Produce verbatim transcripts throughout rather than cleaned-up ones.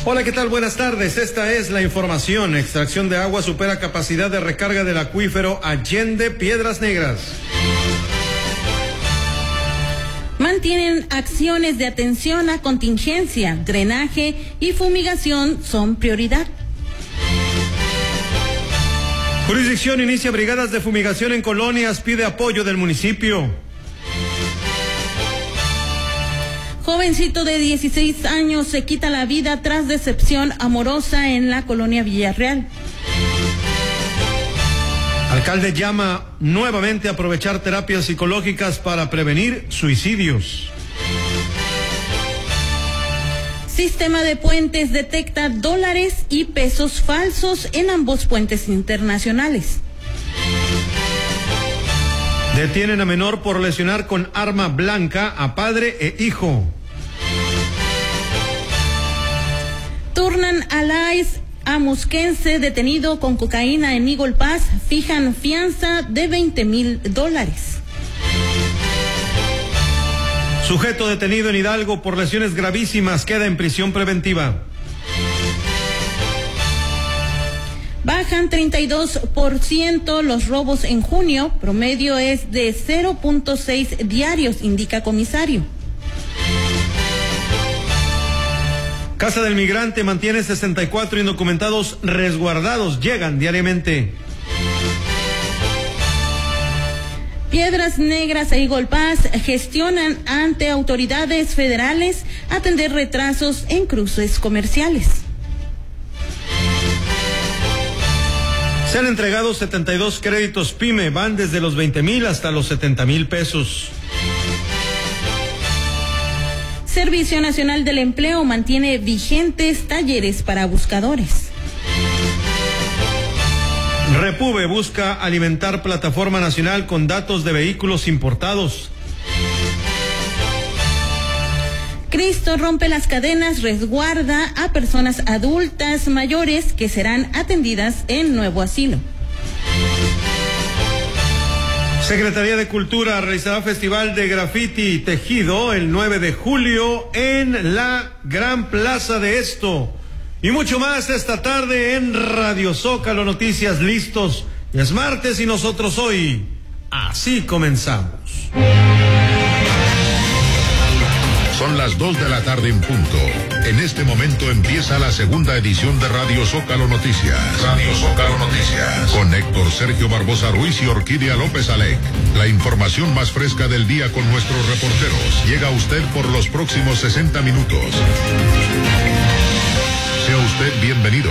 Hola, ¿qué tal? Buenas tardes. Esta es la información. Extracción de agua supera capacidad de recarga del acuífero Allende Piedras Negras. Mantienen acciones de atención a contingencia, drenaje y fumigación son prioridad. Jurisdicción inicia brigadas de fumigación en colonias, pide apoyo del municipio. Jovencito de dieciséis años se quita la vida tras decepción amorosa en la colonia Villarreal. Alcalde llama nuevamente a aprovechar terapias psicológicas para prevenir suicidios. Sistema de puentes detecta dólares y pesos falsos en ambos puentes internacionales. Detienen a menor por lesionar con arma blanca a padre e hijo. Turnan a Lais a musquense detenido con cocaína en Eagle Pass, fijan fianza de veinte mil dólares. Sujeto detenido en Hidalgo por lesiones gravísimas queda en prisión preventiva. Bajan treinta y dos por ciento los robos en junio, promedio es de cero punto seis diarios, indica comisario. Casa del Migrante mantiene sesenta y cuatro indocumentados resguardados, llegan diariamente. Piedras Negras e Eagle Pass gestionan ante autoridades federales atender retrasos en cruces comerciales. Se han entregado setenta y dos créditos PYME, van desde los veinte mil hasta los setenta mil pesos. Servicio Nacional del Empleo mantiene vigentes talleres para buscadores. Repube busca alimentar plataforma nacional con datos de vehículos importados. Cristo rompe las cadenas, resguarda a personas adultas mayores que serán atendidas en nuevo asilo. Secretaría de Cultura realizará festival de graffiti tejido el nueve de julio en la Gran Plaza de Esto. Y mucho más esta tarde en Radio Zócalo Noticias, listos. Es martes y nosotros hoy así comenzamos. Son las dos de la tarde en punto. En este momento empieza la segunda edición de Radio Zócalo Noticias. Radio Zócalo Noticias. Con Héctor Sergio Barbosa Ruiz y Orquídea López Alec. La información más fresca del día con nuestros reporteros. Llega a usted por los próximos sesenta minutos. Sea usted bienvenido.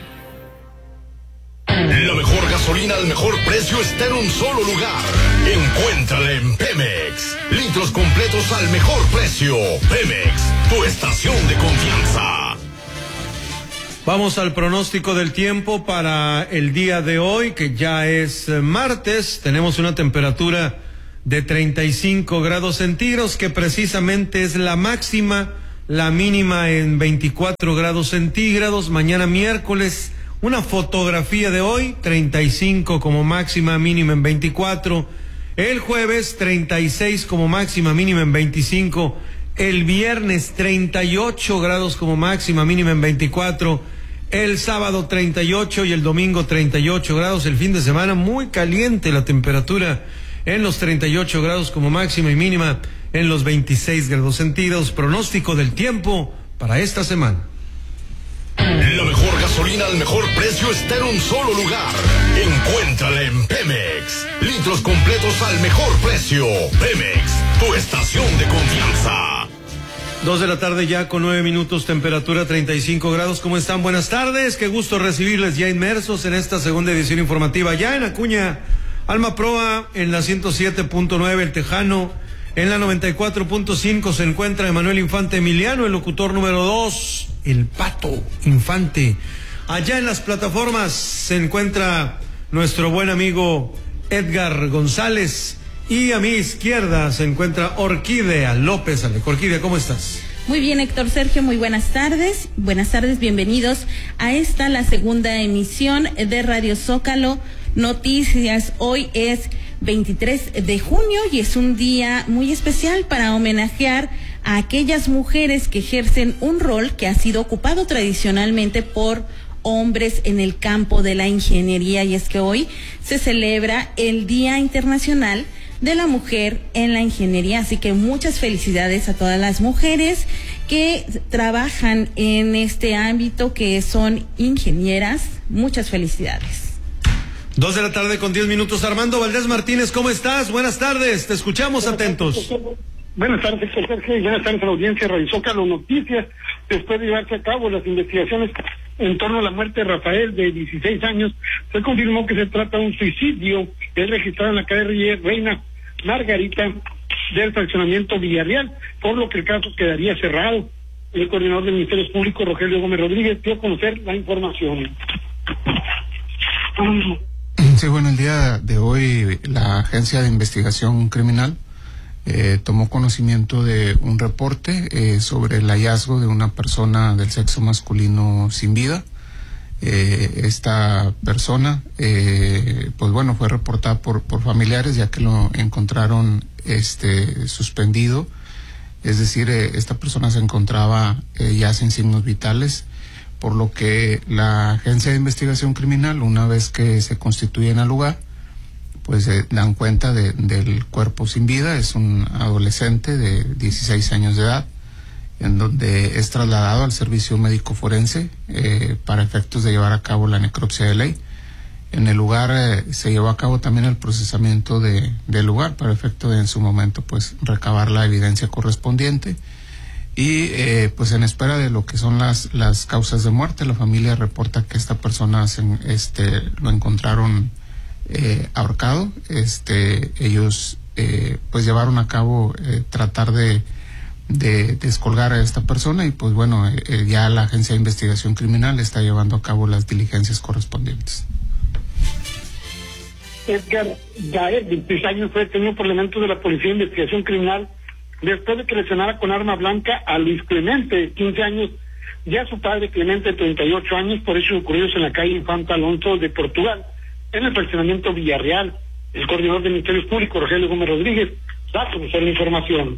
La mejor gasolina al mejor precio está en un solo lugar. Encuéntrala en Pemex. Litros completos al mejor precio. Pemex, tu estación de confianza. Vamos al pronóstico del tiempo para el día de hoy, que ya es martes. Tenemos una temperatura de treinta y cinco grados centígrados, que precisamente es la máxima, la mínima en veinticuatro grados centígrados. Mañana miércoles, una fotografía de hoy, treinta y cinco como máxima, mínima en veinticuatro. El jueves, treinta y seis como máxima, mínima en veinticinco. El viernes, treinta y ocho grados como máxima, mínima en veinticuatro. El sábado, treinta y ocho, y el domingo, treinta y ocho grados. El fin de semana, muy caliente la temperatura, en los treinta y ocho grados como máxima y mínima en los veintiséis grados centígrados. Pronóstico del tiempo para esta semana. La mejor gasolina al mejor precio está en un solo lugar. Encuéntrala en Pemex. Litros completos al mejor precio. Pemex, tu estación de confianza. Dos de la tarde ya con nueve minutos, temperatura treinta y cinco grados. ¿Cómo están? Buenas tardes. Qué gusto recibirles ya inmersos en esta segunda edición informativa. Ya en Acuña, Alma Proa, en la ciento siete punto nueve, El Tejano. En la noventa y cuatro punto cinco se encuentra Emanuel Infante Emiliano, el locutor número dos, el Pato Infante. Allá en las plataformas se encuentra nuestro buen amigo Edgar González, y a mi izquierda se encuentra Orquídea López Alec. Orquídea, ¿cómo estás? Muy bien, Héctor Sergio, muy buenas tardes. Buenas tardes, bienvenidos a esta, la segunda emisión de Radio Zócalo Noticias. Hoy es veintitrés de junio y es un día muy especial para homenajear a aquellas mujeres que ejercen un rol que ha sido ocupado tradicionalmente por hombres en el campo de la ingeniería, y es que hoy se celebra el Día Internacional de la Mujer en la Ingeniería, así que muchas felicidades a todas las mujeres que trabajan en este ámbito, que son ingenieras. Muchas felicidades. Dos de la tarde con diez minutos. Armando Valdés Martínez, ¿cómo estás? Buenas tardes, te escuchamos atentos. Buenas tardes, Sergio, y buenas tardes a la audiencia de Radio Zócalo Noticias. Después de llevarse a cabo las investigaciones en torno a la muerte de Rafael, de dieciséis años, se confirmó que se trata de un suicidio. Es registrado en la calle Reina Margarita del fraccionamiento Villarreal, por lo que el caso quedaría cerrado. El coordinador del Ministerio Público, Rogelio Gómez Rodríguez, dio a conocer la información. Sí, bueno, el día de hoy la Agencia de Investigación Criminal eh, tomó conocimiento de un reporte eh, sobre el hallazgo de una persona del sexo masculino sin vida. Eh, esta persona, eh, pues bueno, fue reportada por, por familiares, ya que lo encontraron este suspendido, es decir, eh, esta persona se encontraba eh, ya sin signos vitales, por lo que la Agencia de Investigación Criminal, una vez que se constituyen al lugar, pues eh, dan cuenta de, del cuerpo sin vida. Es un adolescente de dieciséis años de edad, en donde es trasladado al servicio médico forense eh, para efectos de llevar a cabo la necropsia de ley. En el lugar eh, se llevó a cabo también el procesamiento de, del lugar para efecto de en su momento pues recabar la evidencia correspondiente. Y eh, pues en espera de lo que son las las causas de muerte, la familia reporta que esta persona se, este lo encontraron eh, ahorcado. Este ellos eh, pues llevaron a cabo eh, tratar de de descolgar a esta persona, y pues bueno, eh, ya la Agencia de Investigación Criminal está llevando a cabo las diligencias correspondientes. Edgar Gaer, veintiséis años, fue detenido por elementos de la Policía de Investigación Criminal después de que lesionara con arma blanca a Luis Clemente, de quince años, y a su padre Clemente, de treinta y ocho años, por hechos ocurridos en la calle Infanta Alonso de Portugal, en el fraccionamiento Villarreal. El coordinador del Ministerio Público, Rogelio Gómez Rodríguez, da a conocer la información.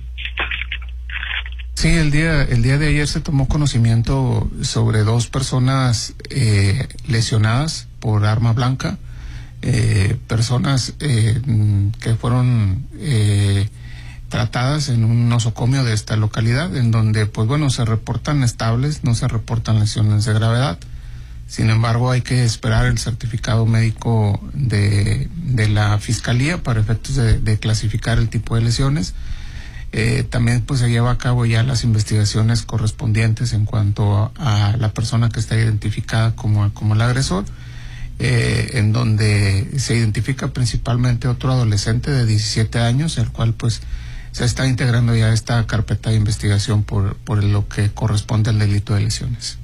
Sí, el día el día de ayer se tomó conocimiento sobre dos personas eh, lesionadas por arma blanca, eh, personas eh, que fueron eh, tratadas en un nosocomio de esta localidad, en donde pues bueno se reportan estables, no se reportan lesiones de gravedad. Sin embargo, hay que esperar el certificado médico de, de la Fiscalía para efectos de, de clasificar el tipo de lesiones. Eh, también pues se lleva a cabo ya las investigaciones correspondientes en cuanto a, a la persona que está identificada como, como el agresor, eh, en donde se identifica principalmente otro adolescente de diecisiete años, el cual pues se está integrando ya esta carpeta de investigación por, por lo que corresponde al delito de lesiones.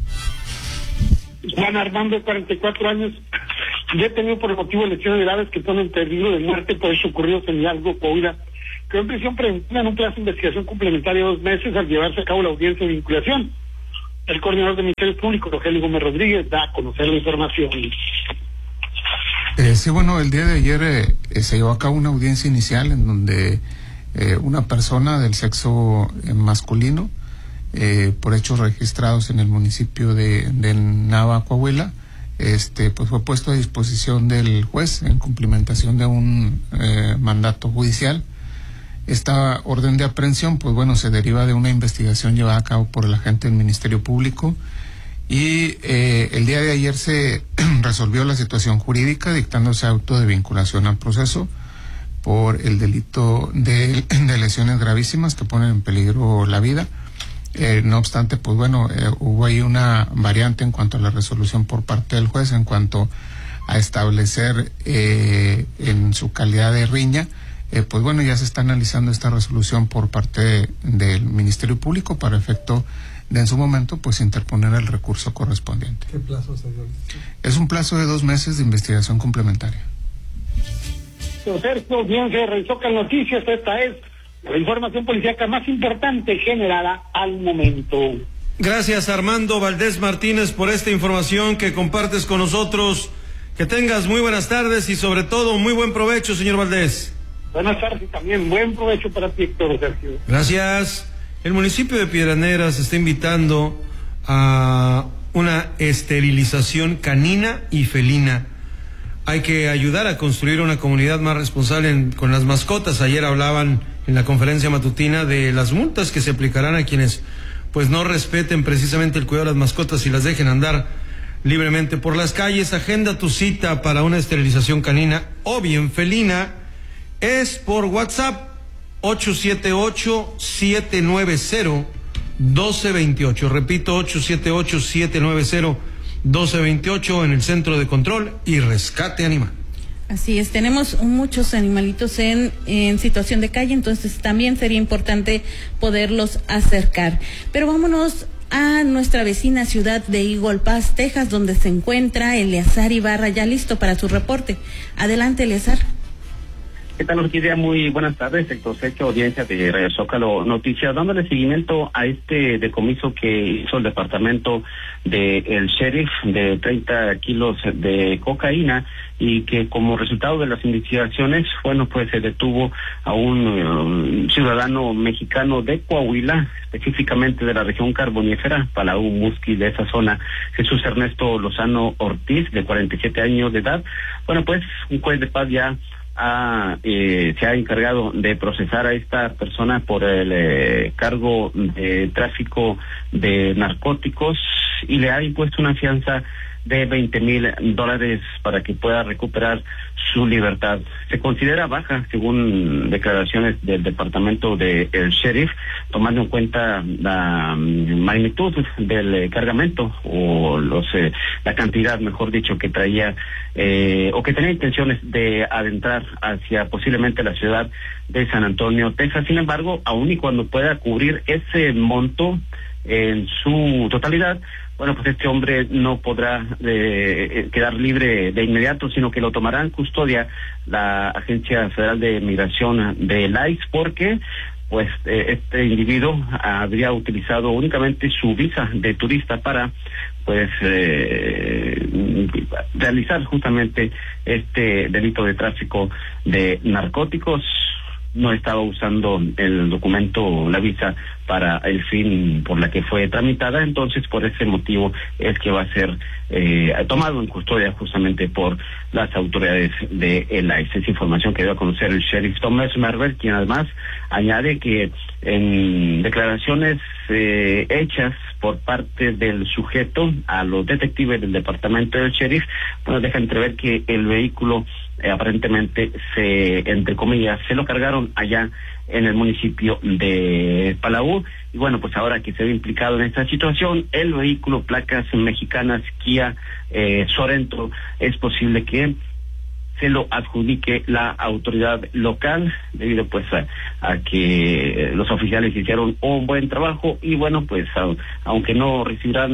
Juan Armando, cuarenta y cuatro años, detenido por el motivo de lesiones graves que ponen en peligro de muerte por hechos ocurridos en Hidalgo, Coahuila. Quedó en prisión preventiva en un plazo de investigación complementaria de dos meses al llevarse a cabo la audiencia de vinculación. El coordinador del Ministerio Público, Rogelio Gómez Rodríguez, da a conocer la información. Eh, sí, bueno, el día de ayer eh, se llevó a cabo una audiencia inicial en donde eh, una persona del sexo eh, masculino, eh, por hechos registrados en el municipio de, de Nava, Coahuila, este, pues fue puesto a disposición del juez en cumplimentación de un eh, mandato judicial. Esta orden de aprehensión, pues bueno, se deriva de una investigación llevada a cabo por el agente del Ministerio Público, y eh, el día de ayer se resolvió la situación jurídica dictándose auto de vinculación al proceso por el delito de, de lesiones gravísimas que ponen en peligro la vida. Eh, no obstante, pues bueno, eh, hubo ahí una variante en cuanto a la resolución por parte del juez en cuanto a establecer eh, en su calidad de riña. Eh, pues bueno, ya se está analizando esta resolución por parte de, del Ministerio Público para efecto de en su momento pues interponer el recurso correspondiente. ¿Qué plazo se dio? Es un plazo de dos meses de investigación complementaria. Sergio, bien se realizó con noticias. Esta es la información policíaca más importante generada al momento. Gracias, Armando Valdés Martínez, por esta información que compartes con nosotros. Que tengas muy buenas tardes y sobre todo muy buen provecho, señor Valdés. Buenas tardes y también buen provecho para ti, Héctor Sergio. Gracias. El municipio de Piedras Negras está invitando a una esterilización canina y felina. Hay que ayudar a construir una comunidad más responsable en, con las mascotas. Ayer hablaban en la conferencia matutina de las multas que se aplicarán a quienes pues no respeten precisamente el cuidado de las mascotas y las dejen andar libremente por las calles. Agenda tu cita para una esterilización canina o bien felina. Es por WhatsApp ocho siete ocho, siete nueve cero, uno dos dos ocho. Repito, ocho siete ocho, siete nueve cero, uno dos dos ocho en el Centro de Control y Rescate Animal. Así es, tenemos muchos animalitos en, en situación de calle, entonces también sería importante poderlos acercar. Pero vámonos a nuestra vecina ciudad de Eagle Pass, Texas, donde se encuentra Eleazar Ibarra, ya listo para su reporte. Adelante, Eleazar. ¿Qué tal, Orquídea? Muy buenas tardes, sector sexto, audiencia de Radio Zócalo Noticias, dándole seguimiento a este decomiso que hizo el departamento del sheriff de treinta kilos de cocaína y que como resultado de las investigaciones, bueno, pues se detuvo a un um, ciudadano mexicano de Coahuila, específicamente de la región carbonífera, Palau Musqui, de esa zona, Jesús Ernesto Lozano Ortiz, de cuarenta y siete años de edad. Bueno, pues un juez de paz ya Ha, eh, se ha encargado de procesar a esta persona por el eh, cargo de tráfico de narcóticos y le ha impuesto una fianza de veinte mil dólares para que pueda recuperar su libertad. Se considera baja, según declaraciones del departamento del de sheriff, tomando en cuenta la magnitud del eh, cargamento o los eh, la cantidad, mejor dicho, que traía eh, o que tenía intenciones de adentrar hacia posiblemente la ciudad de San Antonio, Texas. Sin embargo, aun y cuando pueda cubrir ese monto en su totalidad, bueno, pues este hombre no podrá eh, quedar libre de inmediato, sino que lo tomará en custodia la Agencia Federal de Migración de la I C E, porque pues eh, este individuo habría utilizado únicamente su visa de turista para pues eh, realizar justamente este delito de tráfico de narcóticos. No estaba usando el documento, la visa, para el fin por la que fue tramitada, entonces por ese motivo es que va a ser eh, tomado en custodia justamente por las autoridades de el I C E. Esa información que dio a conocer el sheriff Thomas Merver, quien además añade que en declaraciones eh, hechas por parte del sujeto a los detectives del departamento del sheriff, bueno, deja entrever que el vehículo eh, aparentemente se, entre comillas, se lo cargaron allá en el municipio de Palau, y bueno, pues ahora que se ve implicado en esta situación, el vehículo, placas mexicanas Kia eh, Sorento, es posible que se lo adjudique la autoridad local, debido pues a, a que los oficiales hicieron un buen trabajo y bueno, pues a, aunque no recibirán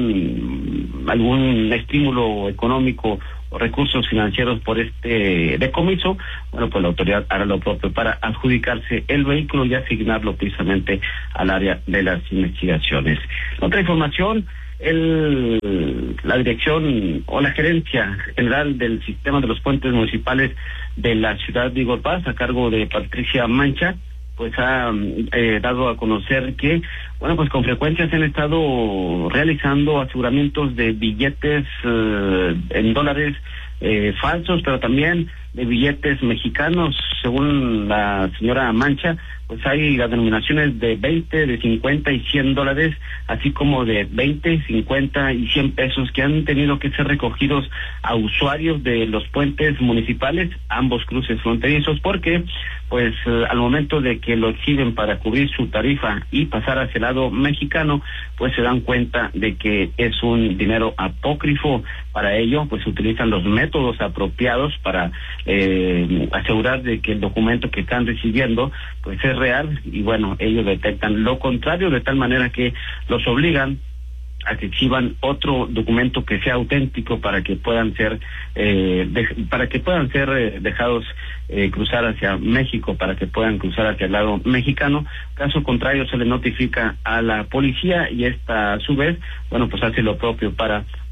algún estímulo económico o recursos financieros por este decomiso, bueno, pues la autoridad hará lo propio para adjudicarse el vehículo y asignarlo precisamente al área de las investigaciones. Otra información, el, la dirección o la gerencia general del sistema de los puentes municipales de la ciudad de Eagle Pass, a cargo de Patricia Mancha, pues ha eh, dado a conocer que, bueno, pues con frecuencia se han estado realizando aseguramientos de billetes eh, en dólares eh, falsos, pero también de billetes mexicanos. Según la señora Mancha, pues hay las denominaciones de veinte, de cincuenta y cien dólares, así como de veinte, cincuenta y cien pesos que han tenido que ser recogidos a usuarios de los puentes municipales, ambos cruces fronterizos, porque pues eh, al momento de que lo exhiben para cubrir su tarifa y pasar hacia el lado mexicano, pues se dan cuenta de que es un dinero apócrifo. Para ello, pues utilizan los métodos apropiados para eh, asegurar de que el documento que están recibiendo pues es real, y bueno, ellos detectan lo contrario, de tal manera que los obligan a que exhiban otro documento que sea auténtico para que puedan ser eh, de, para que puedan ser eh, dejados eh, cruzar hacia México, para que puedan cruzar hacia el lado mexicano. Caso contrario, se le notifica a la policía y esta a su vez, bueno, pues hace lo propio para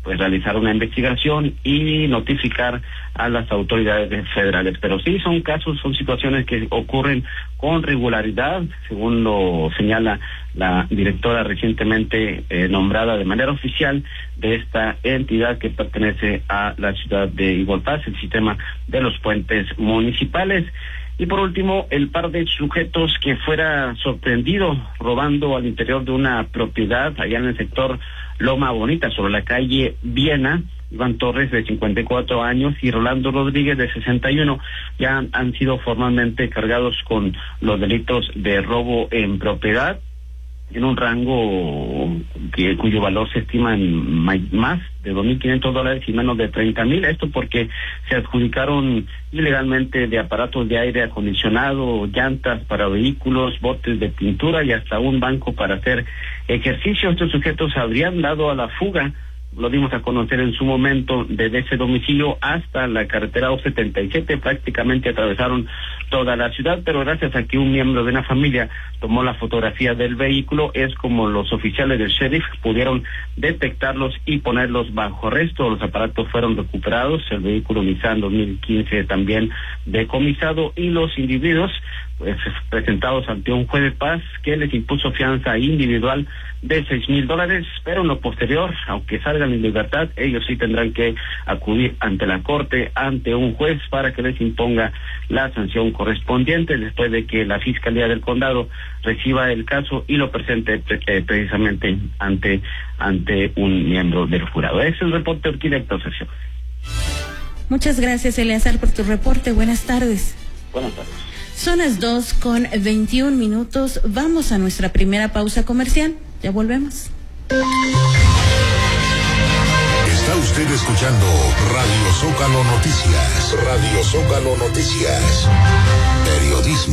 pues realizar una investigación y notificar a las autoridades federales. Pero sí son casos, son situaciones que ocurren con regularidad, según lo señala la directora recientemente eh, nombrada de manera oficial de esta entidad que pertenece a la ciudad de Igualpaz, el sistema de los puentes municipales. Y por último, el par de sujetos que fuera sorprendido robando al interior de una propiedad allá en el sector Loma Bonita, sobre la calle Viena, Iván Torres, de cincuenta y cuatro años, y Rolando Rodríguez, de sesenta y uno, ya han, han sido formalmente cargados con los delitos de robo en propiedad, en un rango que cuyo valor se estima en más de dos mil quinientos dólares y menos de treinta mil. Esto porque se adjudicaron ilegalmente de aparatos de aire acondicionado, llantas para vehículos, botes de pintura y hasta un banco para hacer ejercicio. Estos sujetos habrían dado a la fuga, lo dimos a conocer en su momento, desde ese domicilio hasta la carretera O setenta y siete, prácticamente atravesaron toda la ciudad, pero gracias a que un miembro de una familia tomó la fotografía del vehículo, es como los oficiales del sheriff pudieron detectarlos y ponerlos bajo arresto. Los aparatos fueron recuperados, el vehículo Nissan dos mil quince también decomisado, y los individuos pues presentados ante un juez de paz que les impuso fianza individual de seis mil dólares, pero en lo posterior, aunque salgan en libertad, ellos sí tendrán que acudir ante la corte, ante un juez, para que les imponga la sanción correspondiente, después de que la Fiscalía del Condado reciba el caso y lo presente eh, precisamente ante ante un miembro del jurado. Ese es el reporte, Orquídea, Héctor Sergio. Muchas gracias, Eleazar, por tu reporte. Buenas tardes. Buenas tardes. Son las dos con veintiún minutos. Vamos a nuestra primera pausa comercial. Ya volvemos. Está usted escuchando Radio Zócalo Noticias. Radio Zócalo Noticias. Periodismo